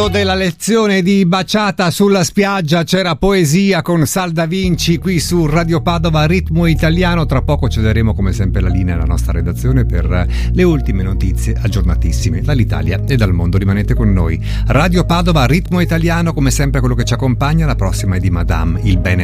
Della lezione di baciata sulla spiaggia c'era poesia con Sal Da Vinci qui su Radio Padova Ritmo Italiano. Tra poco cederemo come sempre la linea alla nostra redazione per le ultime notizie aggiornatissime dall'Italia e dal mondo. Rimanete con noi. Radio Padova Ritmo Italiano, come sempre quello che ci accompagna. La prossima è di Madame, il bene